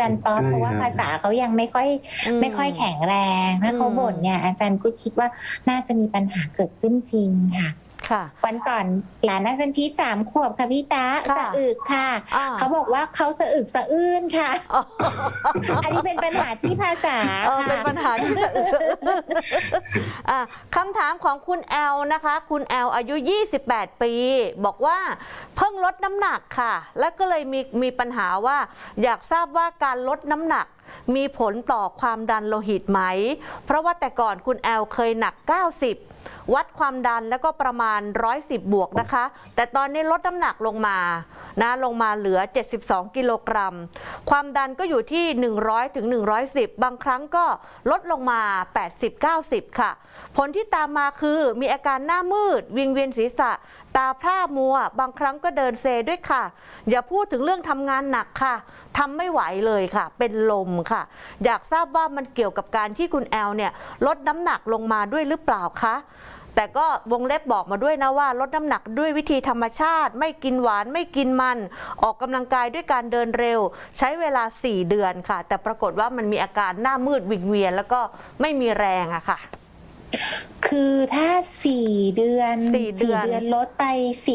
จารย์ป๊อปเพราะว่าภาษาเขายังไม่ค่อยแข็งแรงถ้าเขาบ่นเนี่ยอาจารย์ก็คิดว่าน่าจะมีปัญหาเกิดขึ้นจริงค่ะวันก่อนหลานอาจารย์พีช3 ขวบค่ะพี่ตาสะอึกค่ะเขาบอกว่าเขาสะอึกสะอื้นค่ะอันนี้เป็นปัญหาที่ภาษาเป็นปัญหาที่สะอึกสะอื้นคำถามของคุณแอลนะคะคุณแอลอายุ28 ปีบอกว่าเพิ่งลดน้ำหนักค่ะแล้วก็เลยมีปัญหาว่าอยากทราบว่าการลดน้ำหนักมีผลต่อความดันโลหิตไหมเพราะว่าแต่ก่อนคุณแอลเคยหนัก90วัดความดันแล้วก็ประมาณ110 บวกนะคะแต่ตอนนี้ลดน้ำหนักลงมาลงมาเหลือ72 กิโลกรัมความดันก็อยู่ที่100 ถึง 110บางครั้งก็ลดลงมา80-90ค่ะผลที่ตามมาคือมีอาการหน้ามืดวิงเวียนศีรษะตาพร่ามัวบางครั้งก็เดินเซด้วยค่ะอย่าพูดถึงเรื่องทำงานหนักค่ะทำไม่ไหวเลยค่ะเป็นลมค่ะอยากทราบว่ามันเกี่ยวกับการที่คุณแอลเนี่ยลดน้ำหนักลงมาด้วยหรือเปล่าคะแต่ก็วงเล็บบอกมาด้วยนะว่าลดน้ำหนักด้วยวิธีธรรมชาติไม่กินหวานไม่กินมันออกกำลังกายด้วยการเดินเร็วใช้เวลา4 เดือนค่ะแต่ปรากฏว่ามันมีอาการหน้ามืดวิงเวียนแล้วก็ไม่มีแรงอะค่ะคือถ้า4 เดือนลดไป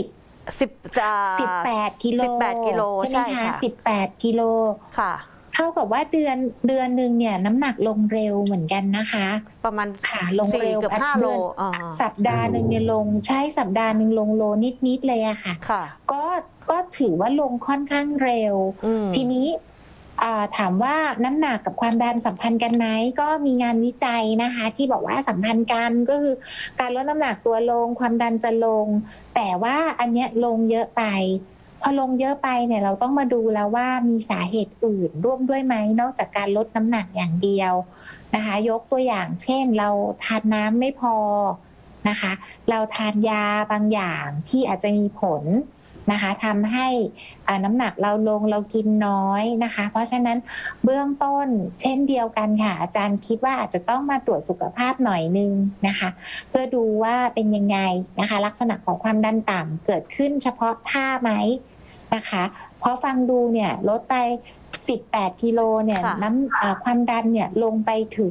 18 กิโลใช่ไหมคะ18 กิโลค่ะเท่ากับว่าเดือนหนึ่งเนี่ยน้ำหนักลงเร็วเหมือนกันนะคะประมาณค่ะลงเร็วกับ5 โลสัปดาห์หนึ่งเนี่ยลงใช่สัปดาห์หนึ่งลงโลนิดเลยอะค่ะก็ถือว่าลงค่อนข้างเร็วทีนี้ถามว่าน้ำหนักกับความดันสัมพันธ์กันไหมก็มีงานวิจัยนะคะที่บอกว่าสัมพันธ์กันก็คือการลดน้ำหนักตัวลงความดันจะลงแต่ว่าอันเนี้ยลงเยอะไปพอลงเยอะไปเนี่ยเราต้องมาดูแล้วว่ามีสาเหตุอื่นร่วมด้วยไหมนอกจากการลดน้ำหนักอย่างเดียวนะคะยกตัวอย่างเช่นเราทานน้ำไม่พอนะคะเราทานยาบางอย่างที่อาจจะมีผลนะคะทำให้น้ำหนักเราลงเรากินน้อยนะคะเพราะฉะนั้นเบื้องต้นเช่นเดียวกันค่ะอาจารย์คิดว่าอาจจะต้องมาตรวจสุขภาพหน่อยนึงนะคะเพื่อดูว่าเป็นยังไงนะคะลักษณะของความดันต่ำเกิดขึ้นเฉพาะท่าไหมนะคะเพราะฟังดูเนี่ยลดไป18 กิโลเนี่ยความดันเนี่ยลงไปถึง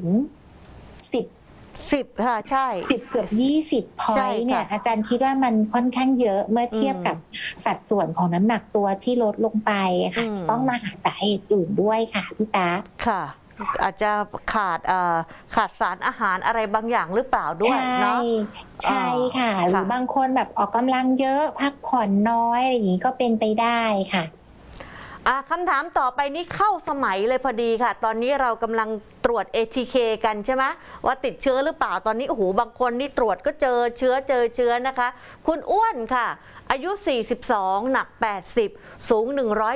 10 ค่ะใช่ 10 เกือบ20 พอยต์เนี่ยอาจารย์คิดว่ามันค่อนข้างเยอะเมื่อเทียบกับสัดส่วนของน้ำหนักตัวที่ลดลงไปค่ะต้องมาหาสาเหตุอื่นด้วยค่ะพี่ตาค่ะอาจจะขาดสารอาหารอะไรบางอย่างหรือเปล่าด้วยเนาะใช่ค่ะหรือบางคนแบบออกกำลังเยอะพักผ่อนน้อยอะไรอย่างนี้ก็เป็นไปได้ค่ะคำถามต่อไปนี้เข้าสมัยเลยพอดีค่ะตอนนี้เรากำลังตรวจ ATK กันใช่ไหมว่าติดเชื้อหรือเปล่าตอนนี้โอ้โหบางคนนี่ตรวจก็เจอเชื้อนะคะคุณอ้วนค่ะอายุ42หนัก80สูง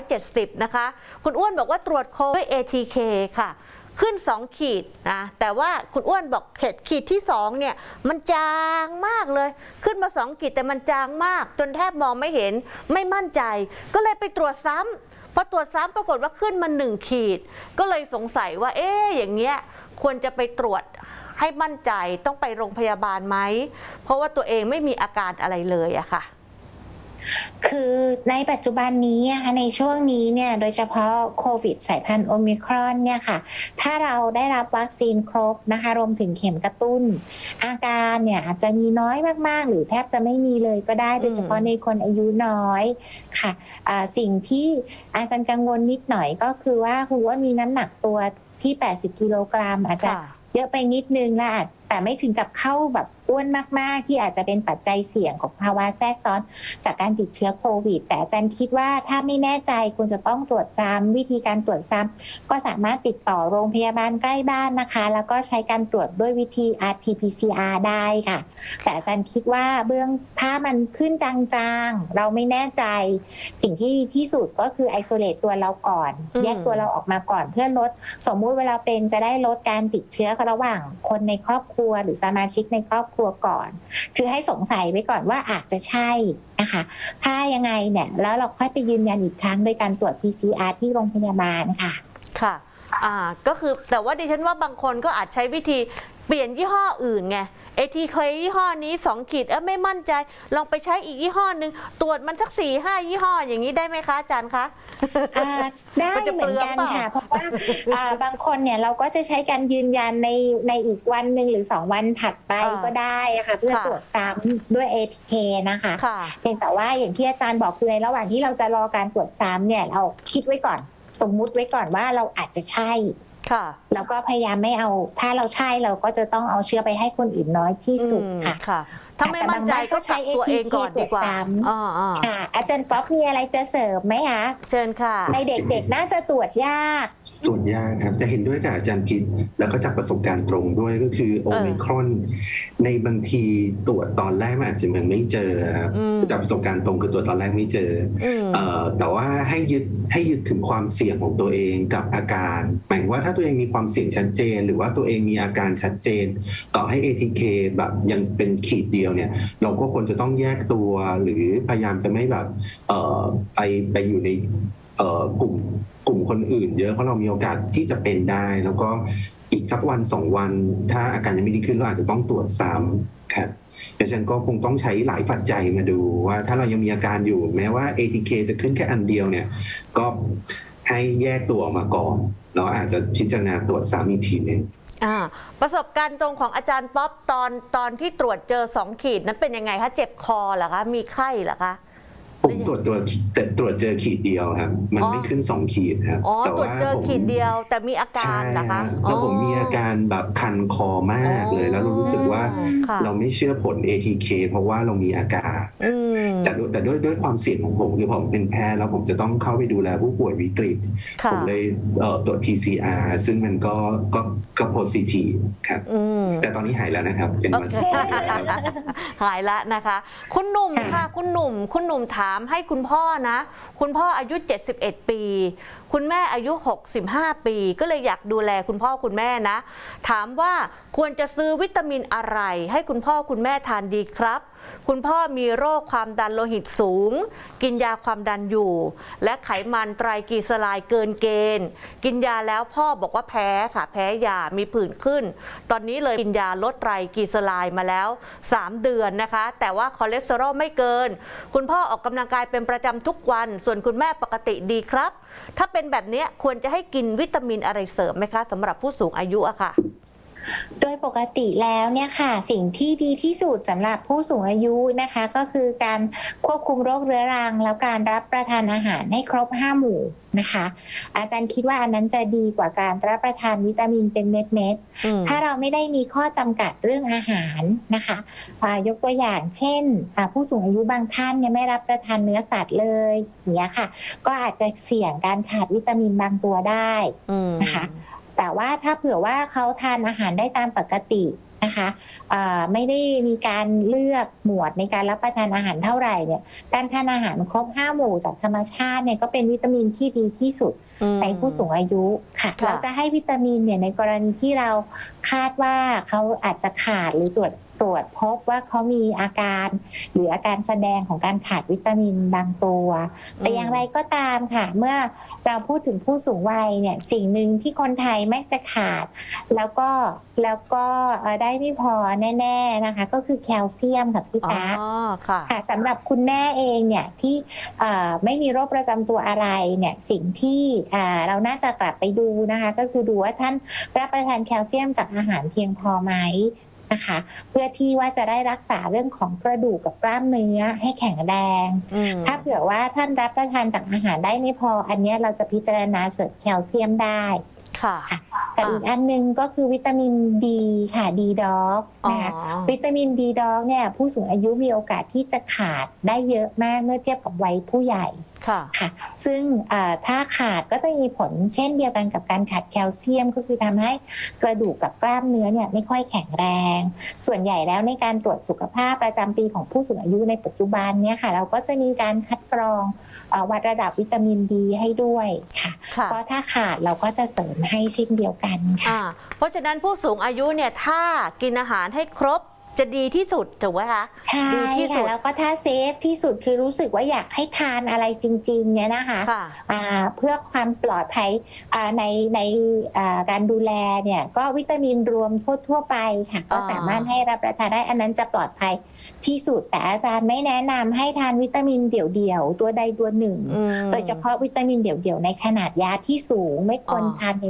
170นะคะคุณอ้วนบอกว่าตรวจโควิดด้วย ATK ค่ะขึ้น2 ขีดนะแต่ว่าคุณอ้วนบอกขีดที่2เนี่ยมันจางมากเลยขึ้นมา2 ขีดแต่มันจางมากจนแทบมองไม่เห็นไม่มั่นใจก็เลยไปตรวจซ้ำพอตรวจซ้ำปรากฏว่าขึ้นมา1 ขีดก็เลยสงสัยว่าอย่างเงี้ยควรจะไปตรวจให้มั่นใจต้องไปโรงพยาบาลไหมเพราะว่าตัวเองไม่มีอาการอะไรเลยอะค่ะคือในปัจจุบันนี้นะคะในช่วงนี้เนี่ยโดยเฉพาะโควิดสายพันธุ์โอมิครอนเนี่ยค่ะถ้าเราได้รับวัคซีนครบนะคะรวมถึงเข็มกระตุ้นอาการเนี่ยอาจจะมีน้อยมากๆหรือแทบจะไม่มีเลยก็ได้โดยเฉพาะในคนอายุน้อยค่ะสิ่งที่อาจารย์กังวลนิดหน่อยก็คือว่าคุณว่ามีน้ำหนักตัวที่80 กิโลกรัมอาจจะเยอะไปนิดนึงและแต่ไม่ถึงกับเข้าแบบอ้วนมากๆที่อาจจะเป็นปัจจัยเสี่ยงของภาวะแทรกซ้อนจากการติดเชื้อโควิดแต่อาจารย์คิดว่าถ้าไม่แน่ใจคุณจะต้องตรวจซ้ำวิธีการตรวจซ้ำก็สามารถติดต่อโรงพยาบาลใกล้บ้านนะคะแล้วก็ใช้การตรวจด้วยวิธี RT-PCR ได้ค่ะแต่อาจารย์คิดว่าถ้ามันขึ้นจางๆเราไม่แน่ใจสิ่งที่ดีที่สุดก็คือไอโซเลตตัวเราก่อนแยกตัวเราออกมาก่อนเพื่อลดสมมุติเวลาเป็นจะได้ลดการติดเชื้อระหว่างคนในครอบครัวหรือสมาชิกในครอบครัวก่อนคือให้สงสัยไว้ก่อนว่าอาจจะใช่นะคะถ้ายังไงเนี่ยแล้วเราค่อยไปยืนยันอีกครั้งโดยการตรวจ PCR ที่โรงพยาบาลค่ะค่ะก็คือแต่ว่าดิฉันว่าบางคนก็อาจใช้วิธีเปลี่ยนยี่ห้ออื่นไงATK ยี่ห้อนี้2 ขีดไม่มั่นใจลองไปใช้อีกยี่ห้อนึงตรวจมันสัก4-5 ยี่ห้ออย่างนี้ได้ไหมคะอาจารย์คะได้เหมือนกันค่ะเพราะว่าบางคนเนี่ยเราก็จะใช้การยืนยันในอีกวันหนึ่งหรือ2 วันถัดไปก็ได้ค่ะเพื่อตรวจซ้ำด้วย ATK นะคะเพียงแต่ว่าอย่างที่อาจารย์บอกคือในระหว่างที่เราจะรอการตรวจซ้ำเนี่ยเราคิดไว้ก่อนสมมุติไว้ก่อนว่าเราอาจจะใช่แล้วก็พยายามไม่เอาถ้าเราใช่เราก็จะต้องเอาเชื้อไปให้คนอื่นน้อยที่สุดค่ะถ้าไม่มั่นใจก็ใช้ตัวเองก่อนดีกว่าค่ะอาจารย์ป๊อปมีอะไรจะเสริมไหมคะเชิญค่ะในเด็กๆน่าจะตรวจยากครับแต่เห็นด้วยกับอาจารย์พิษแล้วก็จากประสบการณ์ตรงด้วยก็คือโอมิครอนในบางทีตรวจตอนแรกมันอาจจะยังไม่เจอจากประสบการณ์ตรงคือตรวจตอนแรกไม่เจอแต่ว่าให้ยึดถึงความเสี่ยงของตัวเองกับอาการหมายว่าถ้าตัวเองมีความเสี่ยงชัดเจนหรือว่าตัวเองมีอาการชัดเจนต่อให้ ATK แบบยังเป็นขีดเดียวเนี่ยเราก็ควรจะต้องแยกตัวหรือพยายามจะไม่แบบไปอยู่ในกลุ่มคนอื่นเยอะเพราะเรามีโอกาสที่จะเป็นได้แล้วก็อีกสักวัน2 วันถ้าอาการยังไม่ดีขึ้นเราอาจจะต้องตรวจซ้ำครับดังนั้นก็คงต้องใช้หลายปัจจัยมาดูว่าถ้าเรายังมีอาการอยู่แม้ว่า ATK จะขึ้นแค่อันเดียวเนี่ยก็ให้แยกตัวออกมาก่อนแล้วอาจจะพิจารณาตรวจซ้ำอีกทีนึงประสบการณ์ตรงของอาจารย์ป๊อปตอนที่ตรวจเจอ2 ขีดนั้นเป็นยังไงคะเจ็บคอเหรอคะมีไข้เหรอคะผมตรวจเจอขีดเดียวครับมันไม่ขึ้น2 ขีดครับแต่ว่าตรวจเจอขีดเดียวแต่มีอาการเหรอคะแล้วผมมีอาการแบบคันคอมากเลยแล้วรู้สึกว่าเราไม่เชื่อผล ATK เพราะว่าเรามีอาการแต่ด้วยความเสี่ยงของผมคือผมเป็นแพทย์แล้วผมจะต้องเข้าไปดูแลผู้ป่วยวิกฤตผมเลยตรวจ PCR ซึ่งมันก็ positive ครับแต่ตอนนี้หายแล้วนะครับเป็นวันที่หายแล้วนะคะคุณหนุ่มค่ะคุณหนุ่มถามให้คุณพ่อนะคุณพ่ออายุ71 ปีคุณแม่อายุ65 ปีก็เลยอยากดูแลคุณพ่อคุณแม่นะถามว่าควรจะซื้อวิตามินอะไรให้คุณพ่อคุณแม่ทานดีครับคุณพ่อมีโรคความดันโลหิตสูงกินยาความดันอยู่และไขมันไตรกลีเซอไรด์เกินเกณฑ์กินยาแล้วพ่อบอกว่าแพ้ค่ะแพ้ยามีผื่นขึ้นตอนนี้เลยกินยาลดไตรกลีเซอไรด์มาแล้ว3 เดือนนะคะแต่ว่าคอเลสเตอรอลไม่เกินคุณพ่อออกกำลังกายเป็นประจำทุกวันส่วนคุณแม่ปกติดีครับถ้าเป็นแบบนี้ควรจะให้กินวิตามินอะไรเสริมไหมคะสำหรับผู้สูงอายุอะค่ะโดยปกติแล้วเนี่ยค่ะสิ่งที่ดีที่สุดสำหรับผู้สูงอายุนะคะก็คือการควบคุมโรคเรื้อรังแล้วการรับประทานอาหารให้ครบ5 หมู่นะคะอาจารย์คิดว่าอันนั้นจะดีกว่าการรับประทานวิตามินเป็นเม็ดๆถ้าเราไม่ได้มีข้อจำกัดเรื่องอาหารนะคะยกตัวอย่างเช่นผู้สูงอายุบางท่านเนี่ยไม่รับประทานเนื้อสัตว์เลยอย่างเงี้ยค่ะก็อาจจะเสี่ยงการขาดวิตามินบางตัวได้นะคะแต่ว่าถ้าเผื่อว่าเขาทานอาหารได้ตามปกตินะคะไม่ได้มีการเลือกหมวดในการรับประทานอาหารเท่าไหร่เนี่ยการทานอาหารครบ5 หมู่จากธรรมชาติเนี่ยก็เป็นวิตามินที่ดีที่สุดในผู้สูงอายุค่ะเราจะให้วิตามินเนี่ยในกรณีที่เราคาดว่าเขาอาจจะขาดหรือตรวจพบว่าเขามีอาการหรืออาการแสดงของการขาดวิตามินบางตัวแต่อย่างไรก็ตามค่ะเมื่อเราพูดถึงผู้สูงวัยเนี่ยสิ่งหนึ่งที่คนไทยมักจะขาดแล้วก็ได้ไม่พอแน่ๆนะคะก็คือแคลเซียมกับพี่ตาค่ะสำหรับคุณแม่เองเนี่ยที่ไม่มีโรคประจำตัวอะไรเนี่ยสิ่งที่เราน่าจะกลับไปดูนะคะก็คือดูว่าท่านรับประทานแคลเซียมจากอาหารเพียงพอไหมนะคะเพื่อที่ว่าจะได้รักษาเรื่องของกระดูกกับกล้ามเนื้อให้แข็งแรงถ้าเผื่อว่าท่านรับประทานจากอาหารได้ไม่พออันนี้เราจะพิจารณาเสริมแคลเซียมได้ค่ะแต่อีกอันนึงก็คือวิตามินดีค่ะดีด็อกนะคะวิตามินดีด็อกเนี่ยผู้สูงอายุมีโอกาสที่จะขาดได้เยอะมากเมื่อเทียบกับวัยผู้ใหญ่ค่ะซึ่งถ้าขาดก็จะมีผลเช่นเดียวกันกับการขาดแคลเซียมก็คือทำให้กระดูกกับกล้ามเนื้อเนี่ยไม่ค่อยแข็งแรงส่วนใหญ่แล้วในการตรวจสุขภาพประจำปีของผู้สูงอายุในปัจจุบันเนี่ยค่ะเราก็จะมีการคัดกรองวัดระดับวิตามินดีให้ด้วยค่ะเพราะถ้าขาดเราก็จะเสริมให้เช่นเดียวกันค่ะเพราะฉะนั้นผู้สูงอายุเนี่ยถ้ากินอาหารให้ครบจะดีที่สุดถูกไหมคะใช่ดีที่สุค่ะดแล้วก็ถ้าเซฟที่สุดคือรู้สึกว่าอยากให้ทานอะไรจริงๆเนี่ยนะคะค่ะเพื่อความปลอดภัยในการดูแลเนี่ยก็วิตามินรวมทั่วไปค่ะก็สามารถให้รับประทานได้อันนั้นจะปลอดภัยที่สุดแต่อาจารย์ไม่แนะนำให้ทานวิตามินเดี่ยวๆตัวใดตัวหนึ่ง โดยเฉพาะวิตามินเดี่ยวๆในขนาดยาที่สูงไม่ควรทาน